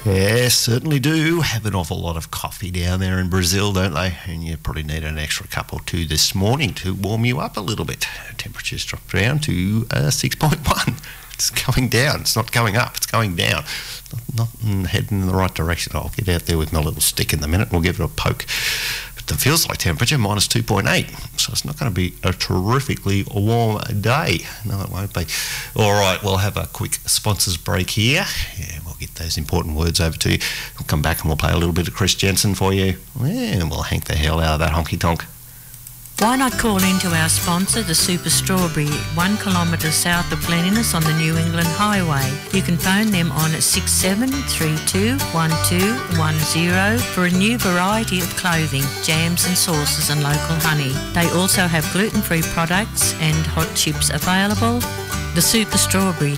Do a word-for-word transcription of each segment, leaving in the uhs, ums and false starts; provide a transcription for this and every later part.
Yes, certainly do. Have an awful lot of coffee down there in Brazil, don't they? And you probably need an extra cup or two this morning to warm you up a little bit. Temperatures dropped down to uh, six point one. It's going down. It's not going up. It's going down. Not, not heading in the right direction. I'll get out there with my little stick in a minute and we'll give it a poke. The feels like temperature, minus two point eight. So it's not going to be a terrifically warm day. No, it won't be. All right, we'll have a quick sponsors break here. Yeah, we'll get those important words over to you. We'll come back and we'll play a little bit of Chris Jensen for you. Yeah, and we'll hank the hell out of that honky-tonk. Why not call into our sponsor, the Super Strawberry, one kilometre south of Glenniness on the New England Highway. You can phone them on six seven three two, one two one zero for a new variety of clothing, jams and sauces and local honey. They also have gluten-free products and hot chips available. The Super Strawberry.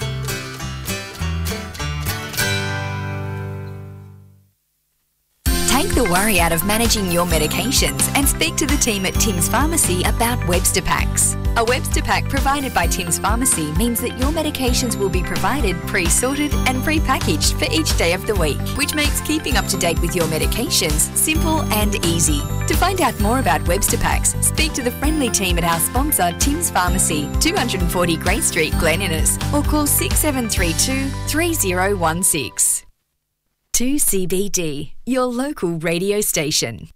Take the worry out of managing your medications and speak to the team at Tim's Pharmacy about Webster Packs. A Webster Pack provided by Tim's Pharmacy means that your medications will be provided pre-sorted and pre-packaged for each day of the week, which makes keeping up to date with your medications simple and easy. To find out more about Webster Packs, speak to the friendly team at our sponsor, Tim's Pharmacy, two forty Grey Street, Glen Innes, or call six seven three two, three zero one six. two C B D, your local radio station.